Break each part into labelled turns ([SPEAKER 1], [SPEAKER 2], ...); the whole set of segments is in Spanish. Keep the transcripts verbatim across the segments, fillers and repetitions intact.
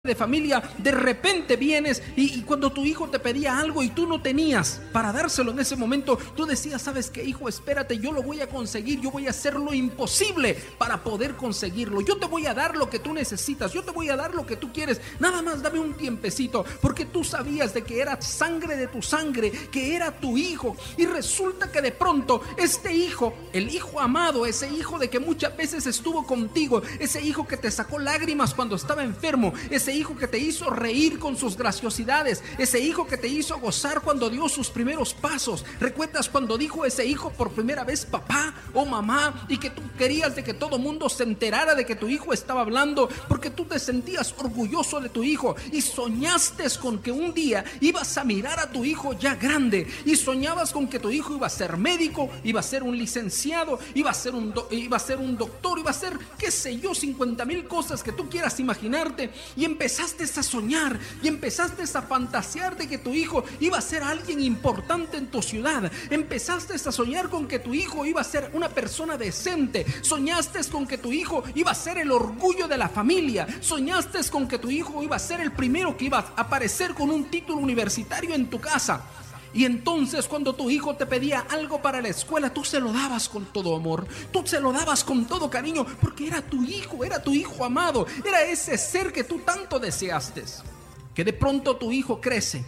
[SPEAKER 1] de familia, de repente vienes y, y cuando tu hijo te pedía algo y tú no tenías para dárselo en ese momento, tú decías: ¿sabes qué, hijo? Espérate, yo lo voy a conseguir, yo voy a hacer lo imposible para poder conseguirlo, yo te voy a dar lo que tú necesitas, yo te voy a dar lo que tú quieres, nada más dame un tiempecito, porque tú sabías de que era sangre de tu sangre, que era tu hijo. Y resulta que de pronto este hijo, el hijo amado, ese hijo de que muchas veces estuvo contigo, ese hijo que te sacó lágrimas cuando estaba enfermo, ese hijo que te hizo reír con sus graciosidades, ese hijo que te hizo gozar cuando dio sus primeros pasos. ¿Recuerdas cuando dijo ese hijo por primera vez papá o mamá? Y que tú querías de que todo mundo se enterara de que tu hijo estaba hablando, porque tú te sentías orgulloso de tu hijo y soñaste con que un día ibas a mirar a tu hijo ya grande, y soñabas con que tu hijo iba a ser médico, iba a ser un licenciado, iba a ser un, do, iba a ser un doctor, iba a ser, qué sé yo, cincuenta mil cosas que tú quieras imaginarte. Y empezaste a soñar y empezaste a fantasear de que tu hijo iba a ser alguien importante en tu ciudad. Empezaste a soñar con que tu hijo iba a ser una persona decente. Soñaste con que tu hijo iba a ser el orgullo de la familia. Soñaste con que tu hijo iba a ser el primero que iba a aparecer con un título universitario en tu casa. Y entonces cuando tu hijo te pedía algo para la escuela, tú se lo dabas con todo amor, tú se lo dabas con todo cariño, porque era tu hijo, era tu hijo amado, era ese ser que tú tanto deseaste. Que de pronto tu hijo crece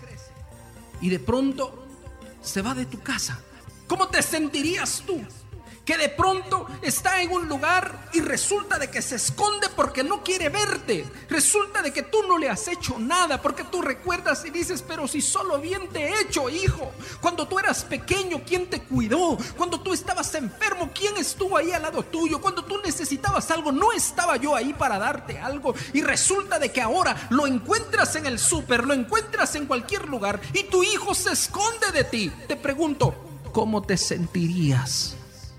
[SPEAKER 1] y de pronto se va de tu casa. ¿Cómo te sentirías tú? Que de pronto está en un lugar y resulta de que se esconde porque no quiere verte. Resulta de que tú no le has hecho nada, porque tú recuerdas y dices: pero si solo bien te he hecho, hijo. Cuando tú eras pequeño, ¿quién te cuidó? Cuando tú estabas enfermo, ¿quién estuvo ahí al lado tuyo? Cuando tú necesitabas algo, ¿no estaba yo ahí para darte algo? Y resulta de que ahora lo encuentras en el súper, lo encuentras en cualquier lugar y tu hijo se esconde de ti. Te pregunto, ¿cómo te sentirías?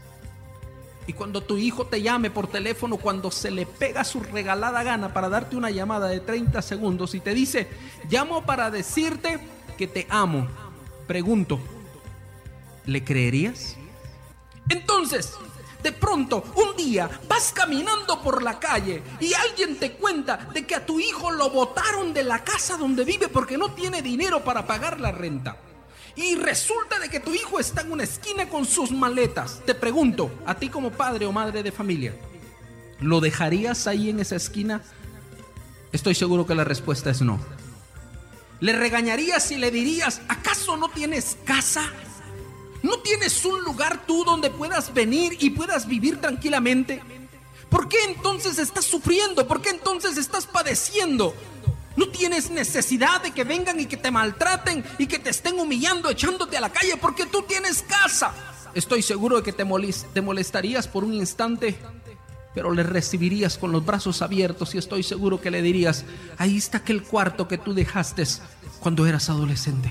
[SPEAKER 1] Y cuando tu hijo te llame por teléfono, cuando se le pega su regalada gana para darte una llamada de treinta segundos y te dice: llamo para decirte que te amo, pregunto, ¿le creerías? Entonces, de pronto, un día vas caminando por la calle y alguien te cuenta de que a tu hijo lo botaron de la casa donde vive porque no tiene dinero para pagar la renta. Y resulta de que tu hijo está en una esquina con sus maletas. Te pregunto, a ti como padre o madre de familia, ¿lo dejarías ahí en esa esquina? Estoy seguro que la respuesta es no. ¿Le regañarías y le dirías: ¿acaso no tienes casa? ¿No tienes un lugar tú donde puedas venir y puedas vivir tranquilamente? ¿Por qué entonces estás sufriendo? ¿Por qué entonces estás padeciendo? No tienes necesidad de que vengan y que te maltraten y que te estén humillando, echándote a la calle, porque tú tienes casa. Estoy seguro de que te, molest- te molestarías por un instante, pero le recibirías con los brazos abiertos y estoy seguro que le dirías: ahí está aquel cuarto que tú dejaste cuando eras adolescente.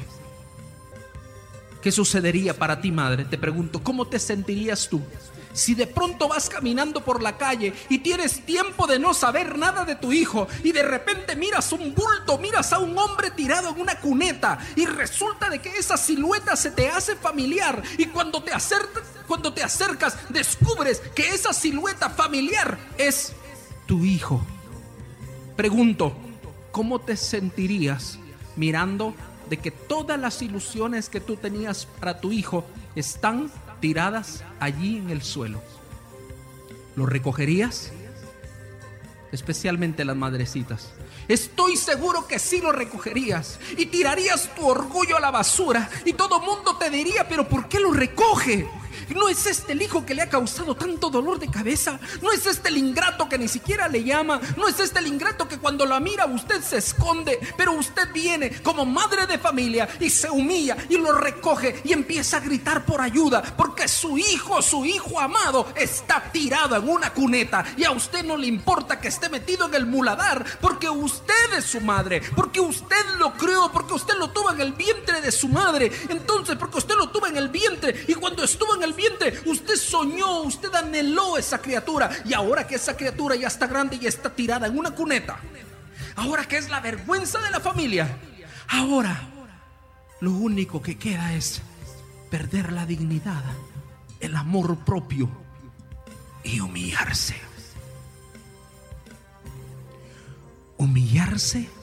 [SPEAKER 1] ¿Qué sucedería para ti, madre? Te pregunto, ¿cómo te sentirías tú? Si de pronto vas caminando por la calle y tienes tiempo de no saber nada de tu hijo y de repente miras un bulto, miras a un hombre tirado en una cuneta y resulta de que esa silueta se te hace familiar, y cuando te acercas, cuando te acercas descubres que esa silueta familiar es tu hijo. Pregunto, ¿cómo te sentirías mirando de que todas las ilusiones que tú tenías para tu hijo están tiradas allí en el suelo? ¿Lo recogerías? Especialmente las madrecitas. Estoy seguro que sí lo recogerías y tirarías tu orgullo a la basura y todo mundo te diría: ¿pero por qué lo recoge? ¿No es este el hijo que le ha causado tanto dolor de cabeza? ¿No es este el ingrato que ni siquiera le llama? ¿No es este el ingrato que cuando la mira usted se esconde? Pero usted viene como madre de familia y se humilla y lo recoge y empieza a gritar por ayuda, porque su hijo, su hijo amado está tirado en una cuneta y a usted no le importa que esté metido en el muladar, porque usted es su madre, porque usted lo crió, porque usted lo tuvo en el vientre de su madre. Entonces, porque usted lo tuvo en el vientre y cuando estuvo en el vientre usted soñó, usted anheló esa criatura, y ahora que esa criatura ya está grande y está tirada en una cuneta, ahora que es la vergüenza de la familia, ahora lo único que queda es perder la dignidad, el amor propio y humillarse. humillarse